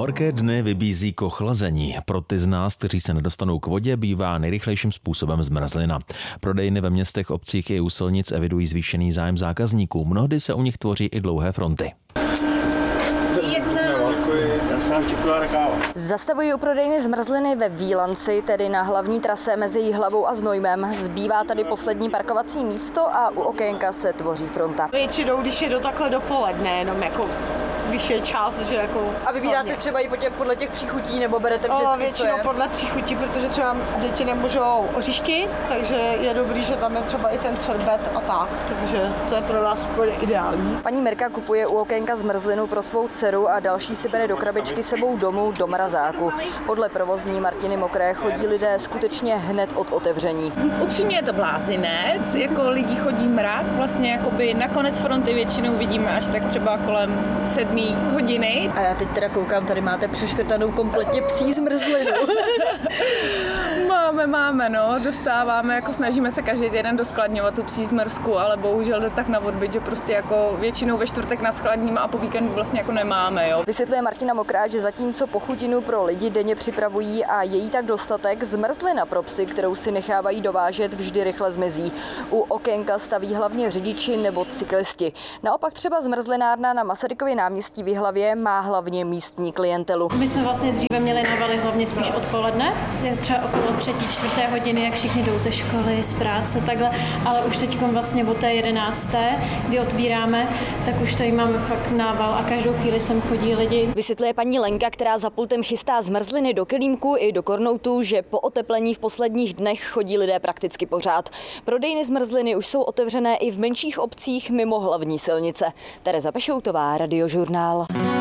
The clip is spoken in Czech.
Horké dny vybízí k ochlazení. Pro ty z nás, kteří se nedostanou k vodě, bývá nejrychlejším způsobem zmrzlina. Prodejny ve městech, obcích i u silnic evidují zvýšený zájem zákazníků. Mnohdy se u nich tvoří i dlouhé fronty. Zastavují u prodejny zmrzliny ve Vílanci, tedy na hlavní trase mezi Jihlavou a Znojmem. Zbývá tady poslední parkovací místo a u okénka se tvoří fronta. Většinou, když je takhle dopoledne, jenom jako když je čas, že jako... A vybíráte třeba i podle těch příchutí, nebo berete vždycky, většinou podle příchutí, protože třeba děti nemůžou oříšky, takže je dobrý, že tam je třeba i ten sorbet a tak, takže to je pro nás úplně ideální. Paní Mirka kupuje u okénka zmrzlinu pro svou dceru a další si bere do krabičky sebou domů do mrazáku. Podle provozní Martiny Mokré chodí lidé skutečně hned od otevření. Upřímně je to blázinec, jako lidí chodí mrak, vlastně jakoby na konec fronty většinou vidíme až tak třeba kolem 7 hodiny. A já teď teda koukám, tady máte přeškrtanou kompletně psí zmrzlinu. Máme, no, dostáváme, jako snažíme se každý den doskladňovat tu psí zmrzku, ale bohužel jde tak na odbyt, že prostě jako většinou ve čtvrtek naskladníme a po víkendu vlastně jako nemáme, jo. Vysvětluje Martina Mokrá, že zatímco pochutinu pro lidi denně připravují a je jí tak dostatek, zmrzlina pro psy, kterou si nechávají dovážet, vždy rychle zmizí. U okénka staví hlavně řidiči nebo cyklisti. Naopak třeba zmrzlinárna na Masarykově náměstí v Jihlavě má hlavně místní klientelu. My jsme vlastně dříve měli návaly hlavně spíš odpoledne, třeba okolo 3., 4. hodiny, jak všichni jdou ze školy, z práce, takhle, ale už teď vlastně od té 11., kdy otvíráme, tak už tady máme fakt nával a každou chvíli sem chodí lidi. Vysvětluje paní Lenka, která za pultem chystá zmrzliny do kelímku i do kornoutů, že po oteplení v posledních dnech chodí lidé prakticky pořád. Prodejny zmrzliny už jsou otevřené i v menších obcích mimo hlavní silnice. Tereza Pešoutová, Radiožurnál.